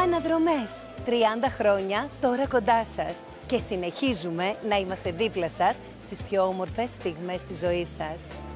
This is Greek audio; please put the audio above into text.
Αναδρομές, 30 χρόνια τώρα κοντά σας και συνεχίζουμε να είμαστε δίπλα σας στις πιο όμορφες στιγμές της ζωής σας.